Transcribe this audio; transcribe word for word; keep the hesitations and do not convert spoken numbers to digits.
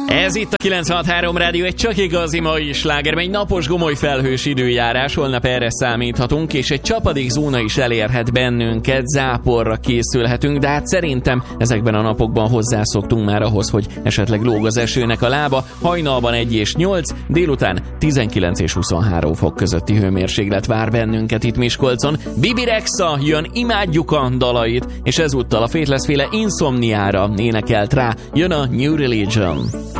Ez itt a kilencvenhat három Rádió, egy csak igazi mai sláger, egy napos gomoly felhős időjárás, holnap erre számíthatunk, és egy csapadékzóna is elérhet bennünket, záporra készülhetünk, de hát szerintem ezekben a napokban hozzászoktunk már ahhoz, hogy esetleg lóg az esőnek a lába. Hajnalban egy és nyolc, délután tizenkilenc és huszonhárom fok közötti hőmérséklet vár bennünket itt Miskolcon. Bibi Rexha jön, imádjuk a dalait, és ezúttal a Faithless féle Insomniára énekelt rá, jön a New Religion.